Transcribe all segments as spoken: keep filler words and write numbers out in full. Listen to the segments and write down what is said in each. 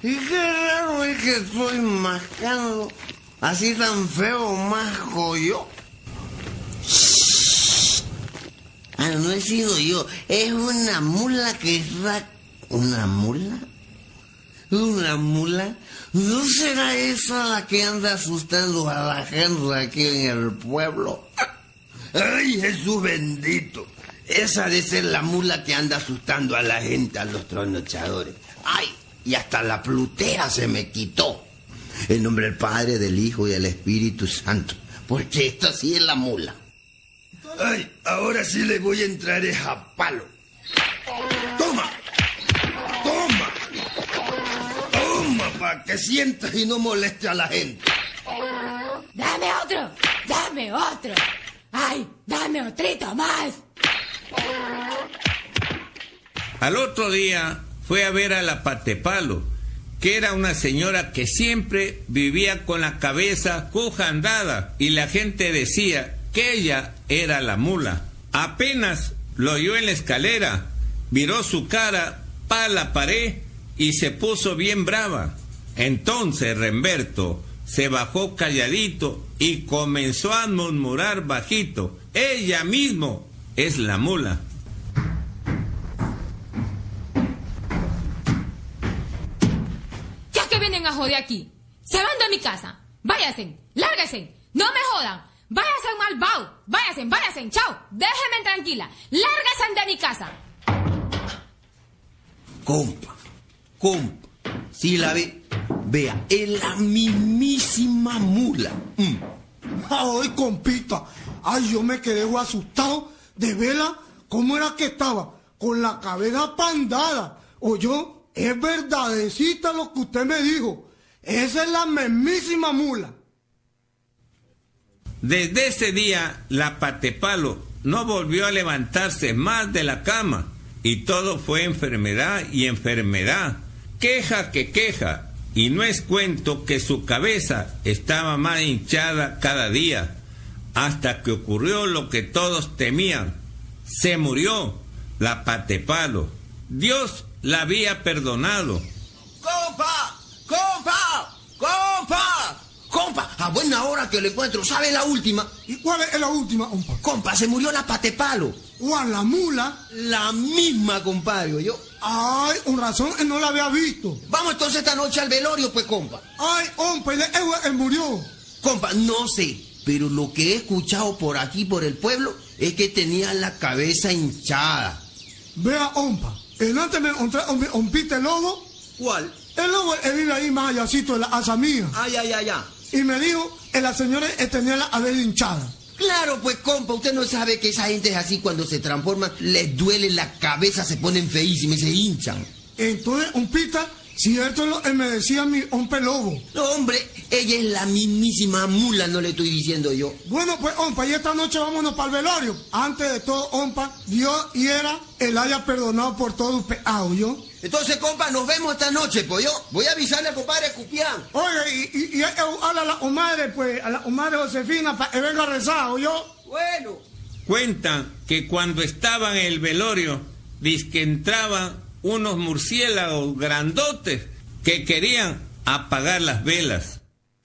Y qué raro es que estoy mascando así tan feo, masco yo. Ah, no he sido yo, es una mula que está... ¿Una mula? ¿Una mula? ¿No será esa la que anda asustando a la gente aquí en el pueblo? ¡Ay, Jesús bendito! Esa debe ser la mula que anda asustando a la gente, a los trasnochadores. ¡Ay! Y hasta la plutera se me quitó. En nombre del Padre, del Hijo y del Espíritu Santo. Porque esto sí es la mula. ¡Ay! Ahora sí le voy a entrar es a palo. ¡Toma! ¡Toma! ¡Toma! Para que sientas y no moleste a la gente. ¡Dame otro! ¡Dame otro! ¡Ay! ¡Dame otrito más! Al otro día fue a ver a la Patepalo, que era una señora que siempre vivía con la cabeza coja andada, y la gente decía que ella era la mula. Apenas lo oyó en la escalera, viró su cara pa' la pared y se puso bien brava. Entonces Remberto se bajó calladito y comenzó a murmurar bajito: ella mismo es la mula. Ya que vienen a joder aquí, se van de mi casa. Váyanse, lárguense, no me jodan. Váyanse malvado, váyanse, váyanse, chao. Déjenme tranquila, lárguense de mi casa. Compa, compa, si la ve, vea, es la mismísima mula. Mm. Ay, compita, ay, yo me quedé asustado de verla cómo era que estaba, con la cabeza pandada. Oyó, es verdadecita lo que usted me dijo, esa es la mismísima mula. Desde ese día, la Patepalo no volvió a levantarse más de la cama, y todo fue enfermedad y enfermedad, queja que queja, y no es cuento que su cabeza estaba más hinchada cada día, hasta que ocurrió lo que todos temían: se murió la Patepalo. Dios la había perdonado. ¡Compa! ¡Compa! ¡Compa! ¡Compa! A buena hora que lo encuentro, ¿sabe la última? ¿Y cuál es la última, compa? Compa, se murió la Patepalo. ¿Cuál, la mula? La misma, compadre, yo. Ay, con razón, él no la había visto. Vamos entonces esta noche al velorio, pues, compa. Ay, compa, él, él, él murió. Compa, no sé, pero lo que he escuchado por aquí, por el pueblo, es que tenía la cabeza hinchada. Vea, compa, el antes me encontré un, un pite lobo. ¿Cuál? El lobo él vive ahí más allácito en la asa mía. Ay, ay, ay, ay. Y me dijo que la señora él tenía la cabeza hinchada. Claro, pues, compa, usted no sabe que esa gente es así, cuando se transforman, les duele la cabeza, se ponen feísimas y se hinchan. Entonces, un pita, cierto, lo, él me decía mi hombre lobo. No, hombre, ella es la mismísima mula, no le estoy diciendo yo. Bueno, pues, ompa, y esta noche vámonos para el velorio. Antes de todo, ompa, Dios y era, él haya perdonado por todo el pecado, ¿yo? Entonces, compa, nos vemos esta noche, pues yo voy a avisarle al compadre Cupián. Oye, y, y, y habla a la comadre, pues, a la comadre Josefina, para que venga a rezar, ¿yo? Bueno. Cuentan que cuando estaban en el velorio, dizque entraban unos murciélagos grandotes que querían apagar las velas.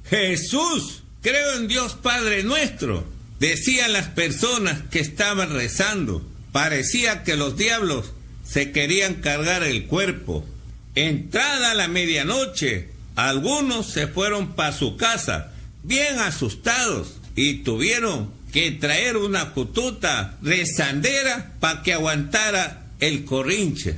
Jesús, creo en Dios Padre nuestro, decían las personas que estaban rezando. Parecía que los diablos se querían cargar el cuerpo. Entrada la medianoche, algunos se fueron para su casa, bien asustados, y tuvieron que traer una jututa rezandera para que aguantara el corrinche.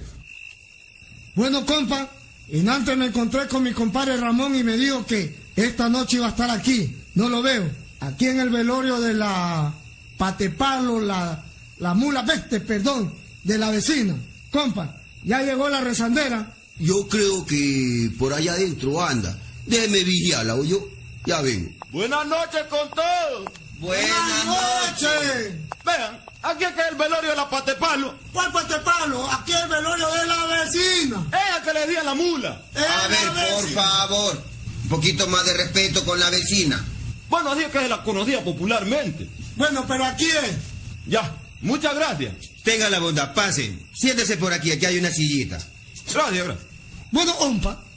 Bueno, compa, y antes me encontré con mi compadre Ramón y me dijo que esta noche iba a estar aquí. No lo veo. Aquí en el velorio de la Patepalo, la, la mula peste, perdón, de la vecina. Compa, ya llegó la rezandera. Yo creo que por allá adentro anda. Déjeme vigiarla, ¿o yo? Ya vengo. Buenas noches con todos. Buenas noches. Vean, aquí es que es el velorio de la Patepalo. ¿Cuál Patepalo? Aquí es el velorio de la vecina. Ella que le di a la mula. A ver, por favor, un poquito más de respeto con la vecina. Bueno, así es que se la conocía popularmente. Bueno, pero aquí es. Ya, muchas gracias. Tenga la bondad, pase. Siéntese por aquí, aquí hay una sillita. Gracias, gracias. Bueno, ompa,